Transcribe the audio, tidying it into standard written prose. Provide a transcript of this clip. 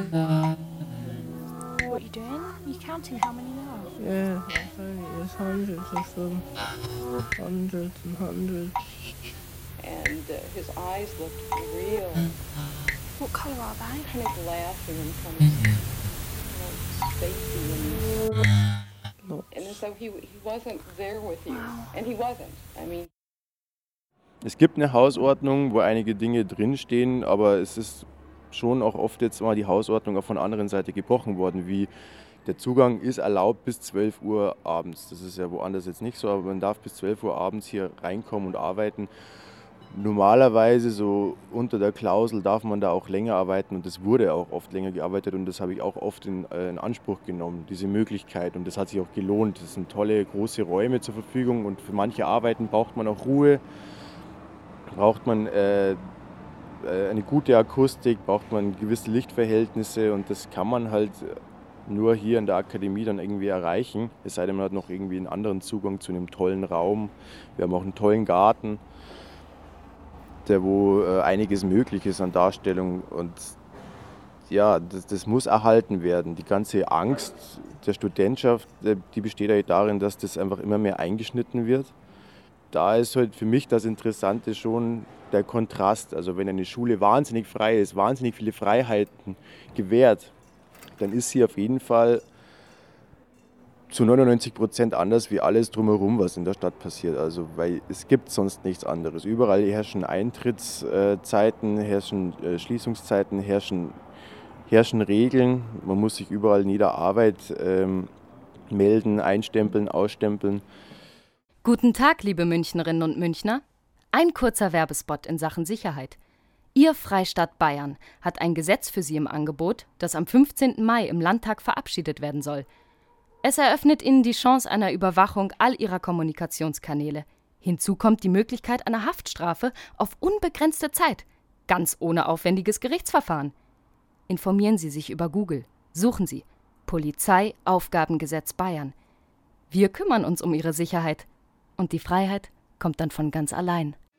What are you doing? You counting how many now? Yeah, it's hundreds of them. Hundreds and hundreds. And his eyes looked real, What colour are they? kind of laughing and kind of spacey and as though he wasn't there with you. And he wasn't. I mean. Es gibt eine Hausordnung, wo einige Dinge drinstehen, aber es ist schon auch oft jetzt mal die Hausordnung auch von der anderen Seite gebrochen worden, wie der Zugang ist erlaubt bis 12 Uhr abends. Das ist ja woanders jetzt nicht so, aber man darf bis 12 Uhr abends hier reinkommen und arbeiten. Normalerweise so unter der Klausel darf man da auch länger arbeiten und es wurde auch oft länger gearbeitet und das habe ich auch oft in Anspruch genommen, diese Möglichkeit, und das hat sich auch gelohnt. Das sind tolle, große Räume zur Verfügung und für manche Arbeiten braucht man auch Ruhe, braucht man eine gute Akustik, braucht man gewisse Lichtverhältnisse und das kann man halt nur hier in der Akademie dann irgendwie erreichen, es sei denn, man hat noch irgendwie einen anderen Zugang zu einem tollen Raum. Wir haben auch einen tollen Garten, wo einiges möglich ist an Darstellung und ja, das muss erhalten werden. Die ganze Angst der Studentschaft, die besteht ja darin, dass das einfach immer mehr eingeschnitten wird. Da ist halt für mich das Interessante schon der Kontrast. Also wenn eine Schule wahnsinnig frei ist, wahnsinnig viele Freiheiten gewährt, dann ist sie auf jeden Fall zu 99% anders wie alles drumherum, was in der Stadt passiert. Also, weil es gibt sonst nichts anderes. Überall herrschen Eintrittszeiten, herrschen Schließungszeiten, herrschen Regeln. Man muss sich überall in jeder Arbeit melden, einstempeln, ausstempeln. Guten Tag, liebe Münchnerinnen und Münchner. Ein kurzer Werbespot in Sachen Sicherheit. Ihr Freistaat Bayern hat ein Gesetz für Sie im Angebot, das am 15. Mai im Landtag verabschiedet werden soll. Es eröffnet Ihnen die Chance einer Überwachung all Ihrer Kommunikationskanäle. Hinzu kommt die Möglichkeit einer Haftstrafe auf unbegrenzte Zeit, ganz ohne aufwendiges Gerichtsverfahren. Informieren Sie sich über Google. Suchen Sie Polizeiaufgabengesetz Bayern. Wir kümmern uns um Ihre Sicherheit. Und die Freiheit kommt dann von ganz allein.